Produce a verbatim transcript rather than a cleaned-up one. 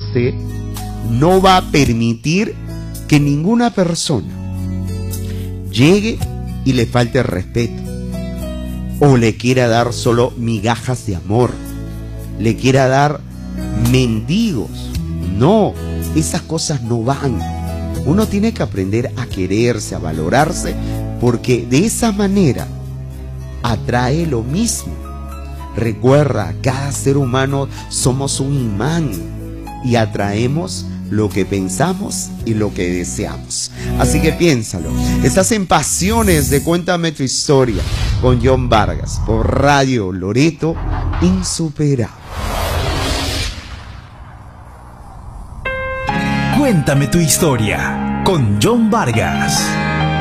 usted no va a permitir que ninguna persona llegue y le falte el respeto, o le quiera dar solo migajas de amor, le quiera dar mendigos. No, esas cosas no van. Uno tiene que aprender a quererse, a valorarse, porque de esa manera atrae lo mismo. Recuerda, cada ser humano somos un imán y atraemos lo que pensamos y lo que deseamos. Así que piénsalo. Estás en Pasiones de Cuéntame tu Historia con John Vargas por Radio Loreto Insuperable. Cuéntame tu historia con John Vargas.